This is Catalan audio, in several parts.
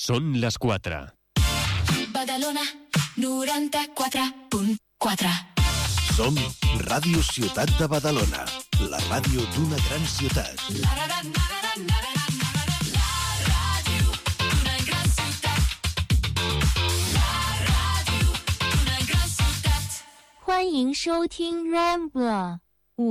Són les 4. Badalona 94.4. Som Ràdio Ciutat de Badalona, la ràdio d'una gran ciutat. La ràdio d'una gran ciutat. La ràdio d'una gran ciutat. 欢迎收听 Rambler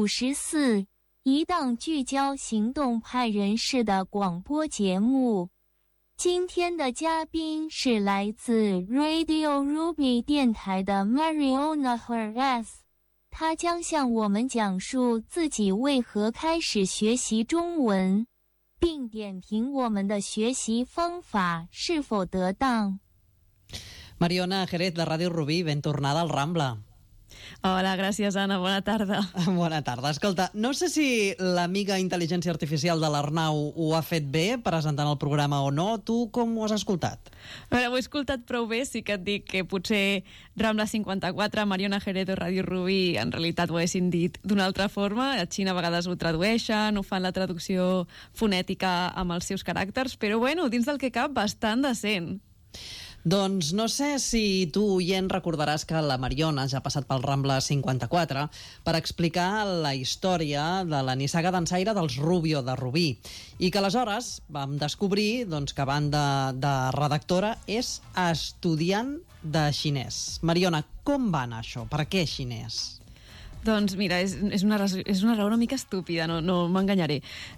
54，一档聚焦行动派人士的广播节目。今天的嘉宾是来自 Radio Ruby 电台的 Mariona Herrez， 她将向我们讲述自己为何开始学习中文，并点评我们的学习方法是否得当。 Mariona Jerez, de Ràdio Rubí, ben tornada al Rambla. Hola, gràcies, Anna. Bona tarda. Bona tarda. Escolta, no sé si l'amiga intel·ligència artificial de l'Arnau ho ha fet bé presentant el programa o no. Tu com ho has escoltat? A veure, ho he escoltat prou bé. Sí que et dic que potser Rambla 54, Mariona Jerez o Ràdio Rubí en realitat ho haguessin dit d'una altra forma. A Xina a vegades ho tradueixen, ho fan la traducció fonètica amb els seus caràcters, però bueno, dins del que cap, bastant decent. Doncs no sé si tu, oient, recordaràs que la Mariona ja ha passat pel Rambla 54 per explicar la història de la nissaga dansaire dels Rubio de Rubí, i que aleshores vam descobrir doncs, que a banda de redactora és estudiant de xinès. Mariona, com va anar això? Per què xinès? Doncs mira, és una raó una mica estúpida, no m'enganyaré.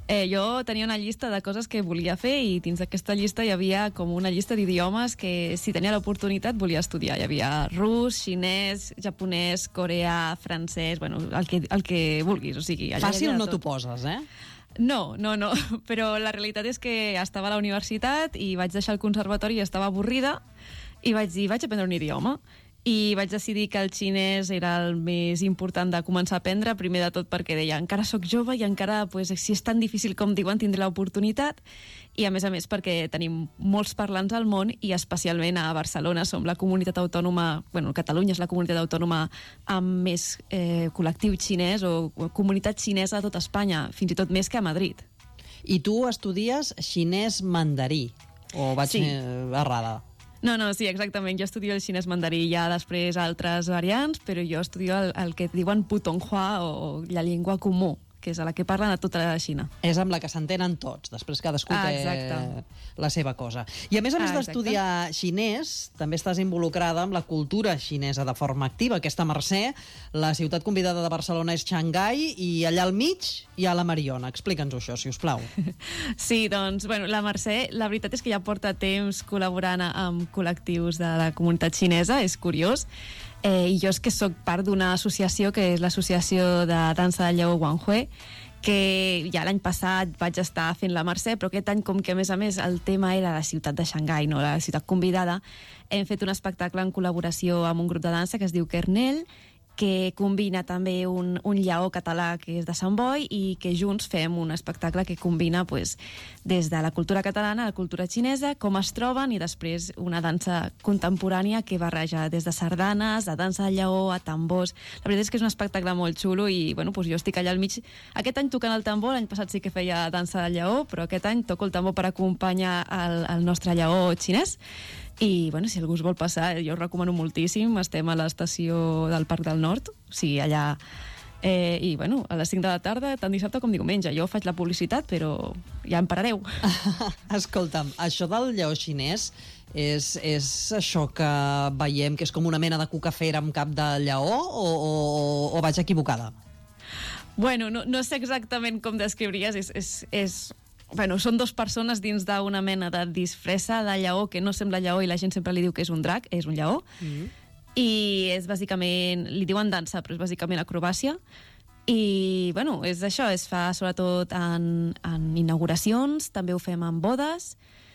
Jo tenia una llista de coses que volia fer i dins d'aquesta llista hi havia com una llista d'idiomes que si tenia l'oportunitat volia estudiar. Hi havia rus, xinès, japonès, coreà, francès, bueno, el que vulguis. O sigui, fàcil no t'ho poses, eh? No, però la realitat és que estava a la universitat i vaig deixar el conservatori i estava avorrida i vaig dir, vaig aprendre un idioma. I vaig decidir que el xinès era el més important de començar a aprendre, primer de tot perquè deia, encara sóc jove i encara, pues, si és tan difícil com diuen, tindré l'oportunitat, i a més perquè tenim molts parlants al món i especialment a Barcelona som la comunitat autònoma, bueno, Catalunya és la comunitat autònoma amb més col·lectiu xinès o comunitat xinesa a tot Espanya, fins i tot més que a Madrid. I tu estudies xinès mandarí, o vaig errada? No, sí, exactament. Jo estudio el xinès mandarí, hi ha després altres variants, però jo estudio el que diuen putonghua o la llengua comú, que és a la que parlen a tota la Xina. És amb la que s'entenen tots, després cadascú té la seva cosa. I a més d'estudiar xinès, també estàs involucrada amb la cultura xinesa de forma activa. Aquesta Mercè, la ciutat convidada de Barcelona és Xangai i allà al mig hi ha la Mariona. Explica'ns això, si us plau. Sí, doncs, bueno, la Mercè, la veritat és que ja porta temps col·laborant amb col·lectius de la comunitat xinesa, és curiós. I jo és que sóc part d'una associació que és l'associació de dansa de lleó Guanghui, que ja l'any passat vaig estar fent la Mercè, però aquest any, com que a més el tema era la ciutat de Xangai, no la ciutat convidada, hem fet un espectacle en col·laboració amb un grup de dansa que es diu Kernel, que combina també un lleó català que és de Sant Boi i que junts fem un espectacle que combina des de la cultura catalana a la cultura xinesa, com es troben, i després una dansa contemporània que barreja des de sardanes, a dansa de lleó, a tambors. La veritat és que és un espectacle molt xulo i jo estic allà al mig. Aquest any tocant el tambor, l'any passat sí que feia dansa de lleó, però aquest any toco el tambor per acompanyar el nostre lleó xinès. I, si algú us vol passar, jo us recomano moltíssim. Estem a l'estació del Parc del Nord, o sigui, allà... I, a les 5 de la tarda, tant dissabte com diumenge. Jo faig la publicitat, però ja em parareu. Escolta'm, això del lleó xinès és això que veiem que és com una mena de cucafera amb cap de lleó o vaig equivocada? No sé exactament com descriuries, són dues persones dins d'una mena de disfressa de lleó que no sembla lleó i la gent sempre li diu que és un drac, és un lleó. I és bàsicament, li diuen dansa, però és bàsicament acrobàcia. I, és això, es fa sobretot en inauguracions, també ho fem en bodes,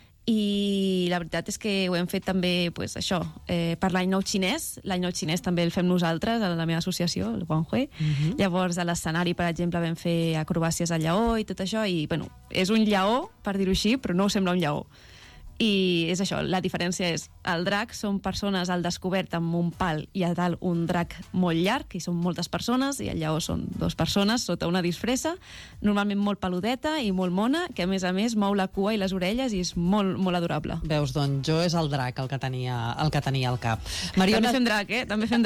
i la veritat és que ho hem fet també per l'any nou xinès. L'any nou xinès també el fem nosaltres a la meva associació, el Guanghui. Llavors a l'escenari, per exemple, vam fer acrobàcies al lleó i tot això, i és un lleó, per dir-ho així, però no sembla un lleó. I és això, la diferència és el drac són persones al descobert amb un pal i a dalt un drac molt llarg, i són moltes persones, i el lleó són 2 persones sota una disfressa, normalment molt peludeta i molt mona, que a més mou la cua i les orelles i és molt, molt adorable. Veus, doncs jo és el drac el que tenia al cap. També fem drac, També fem